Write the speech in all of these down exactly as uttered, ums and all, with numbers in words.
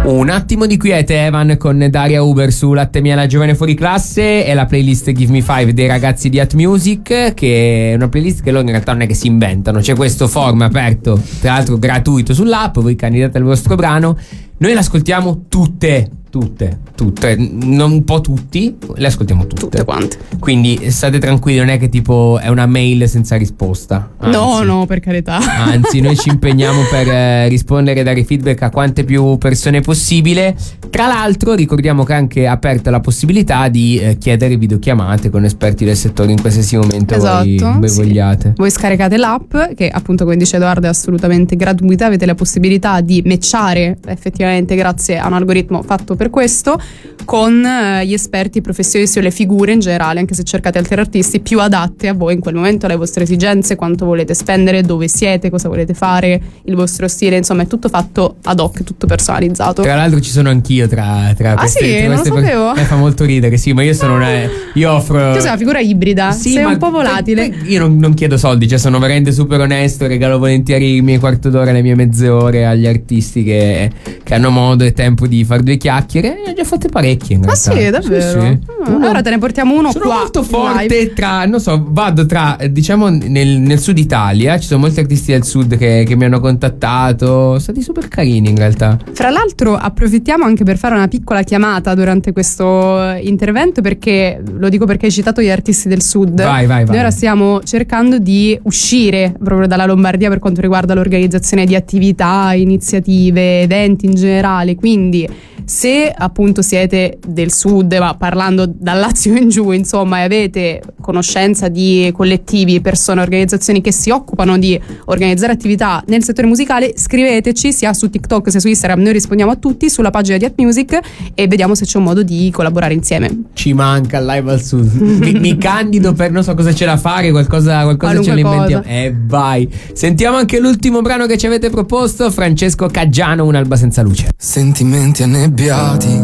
Un attimo di quiete, Evan, con Daria Uber su Latte Miele Giovane Fuori Classe e la playlist Give Me Five dei ragazzi di At Music, che è una playlist che loro in realtà non è che si inventano, c'è questo forum aperto, tra l'altro gratuito sull'app, voi candidate il vostro brano, noi l'ascoltiamo tutte. Tutte, tutte, non un po' tutti, le ascoltiamo tutte. Tutte quante. Quindi state tranquilli, non è che tipo è una mail senza risposta. Anzi, no, no, per carità. Anzi, noi ci impegniamo per eh, rispondere e dare feedback a quante più persone possibile. Tra l'altro ricordiamo che è anche aperta la possibilità di eh, chiedere videochiamate con esperti del settore in qualsiasi momento. Esatto, voi, voi sì. vogliate. Voi scaricate l'app che appunto, come dice Edoardo, è assolutamente gratuita, avete la possibilità di matchare effettivamente grazie a un algoritmo fatto per questo con eh, gli esperti professionisti o le figure in generale, anche se cercate altri artisti più adatte a voi in quel momento, alle vostre esigenze, quanto volete spendere, dove siete, cosa volete fare, il vostro stile, insomma è tutto fatto ad hoc, tutto personalizzato. Tra l'altro ci sono anch'io tra, tra ah queste, sì? tra Non lo queste sapevo. per... eh, fa molto ridere, sì, ma io sono una io offro Tu sei una figura ibrida, sì, sei ma un po' volatile. poi, poi io non, non chiedo soldi, cioè sono veramente super onesto, regalo volentieri il mio quarto d'ora, le mie mezze ore agli artisti che, che hanno modo e tempo di fare due chiacchiere. Ne ho già fatte parecchie in realtà. Ah sì, davvero? Sì, sì. Ah, Uno, ora te ne portiamo uno sono qua. molto forte live. tra, non so, vado tra, diciamo nel, nel sud Italia, ci sono molti artisti del sud che, che mi hanno contattato, sono stati super carini in realtà. Fra l'altro approfittiamo anche per fare una piccola chiamata durante questo intervento, perché lo dico perché hai citato gli artisti del sud. Vai, vai, vai. Noi ora stiamo cercando di uscire proprio dalla Lombardia per quanto riguarda l'organizzazione di attività, iniziative, eventi in generale, quindi se appunto siete del sud, ma parlando dal Lazio in giù, insomma, e avete conoscenza di collettivi, persone, organizzazioni che si occupano di organizzare attività nel settore musicale, scriveteci sia su TikTok sia su Instagram, noi rispondiamo a tutti sulla pagina di At Music e vediamo se c'è un modo di collaborare insieme. Ci manca il live al sud. mi, mi candido per non so cosa c'è da fare, qualcosa, qualcosa ce lo inventiamo. E eh, vai. Sentiamo anche l'ultimo brano che ci avete proposto, Francesco Caggiano, Un'alba senza luce. Sentimenti annebbiati,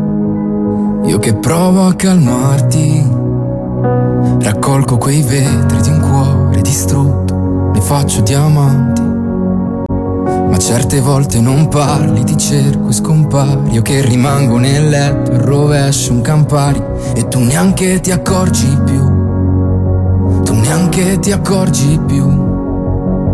io che provo a calmarti, raccolgo quei vetri di un cuore distrutto, li faccio diamanti, ma certe volte non parli, ti cerco e scompari, io che rimango nel letto e rovescio un Campari e tu neanche ti accorgi più, tu neanche ti accorgi più.